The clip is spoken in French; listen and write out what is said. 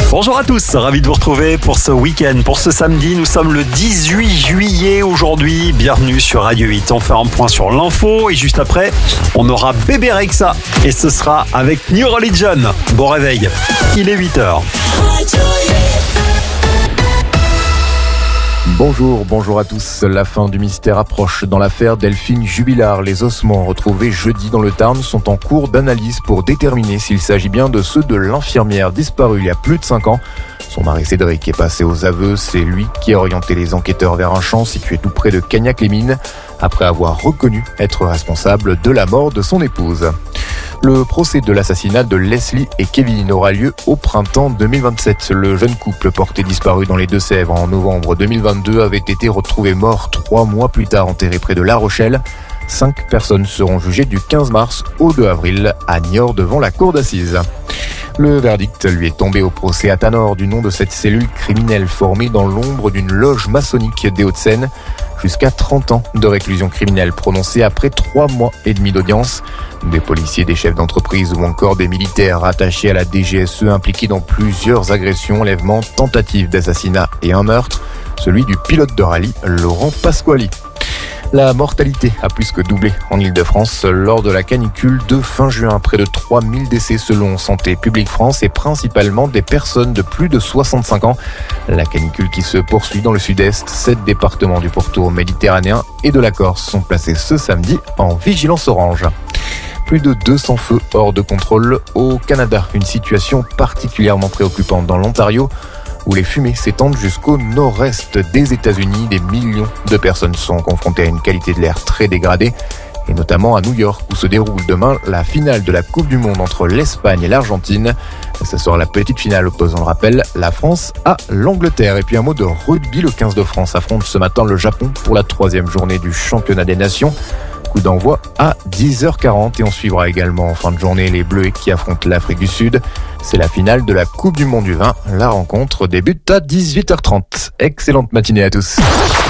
Bonjour à tous, ravi de vous retrouver pour ce week-end, pour ce samedi. Nous sommes le 18 juillet aujourd'hui. Bienvenue sur Radio 8. On fait un point sur l'info et juste après, on aura Bébé Rexha et ce sera avec New Religion. Bon réveil, il est 8h. Bonjour à tous. La fin du mystère approche. Dans l'affaire Delphine Jubilard, les ossements retrouvés jeudi dans le Tarn sont en cours d'analyse pour déterminer s'il s'agit bien de ceux de l'infirmière disparue il y a plus de 5 ans. Son mari Cédric est passé aux aveux. C'est lui qui a orienté les enquêteurs vers un champ situé tout près de Cagnac-les-Mines, après avoir reconnu être responsable de la mort de son épouse. Le procès de l'assassinat de Leslie et Kevin aura lieu au printemps 2027. Le jeune couple porté disparu dans les Deux-Sèvres en novembre 2022 avait été retrouvé mort 3 mois plus tard, enterré près de La Rochelle. 5 personnes seront jugées du 15 mars au 2 avril à Niort devant la cour d'assises. Le verdict lui est tombé au procès à Tanor du nom de cette cellule criminelle formée dans l'ombre d'une loge maçonnique des Hauts-de-Seine. Jusqu'à 30 ans de réclusion criminelle prononcée après 3 mois et demi d'audience. Des policiers, des chefs d'entreprise ou encore des militaires rattachés à la DGSE impliqués dans plusieurs agressions, enlèvements, tentatives d'assassinat et un meurtre, celui du pilote de rallye Laurent Pasquali. La mortalité a plus que doublé en Ile-de-France lors de la canicule de fin juin. Près de 3000 décès selon Santé publique France et principalement des personnes de plus de 65 ans. La canicule qui se poursuit dans le sud-est. 7 départements du pourtour méditerranéen et de la Corse sont placés ce samedi en vigilance orange. Plus de 200 feux hors de contrôle au Canada. Une situation particulièrement préoccupante dans l'Ontario, où les fumées s'étendent jusqu'au nord-est des États-Unis. Des millions de personnes sont confrontées à une qualité de l'air très dégradée, et notamment à New York, où se déroule demain la finale de la Coupe du Monde entre l'Espagne et l'Argentine. Ce sera la petite finale opposant, on le rappelle, la France à l'Angleterre. Et puis un mot de rugby, le 15 de France affronte ce matin le Japon pour la 3e journée du championnat des nations. Coup d'envoi à 10h40 et on suivra également en fin de journée les Bleus qui affrontent l'Afrique du Sud. C'est la finale de la Coupe du Monde du vin. La rencontre débute à 18h30. Excellente matinée à tous.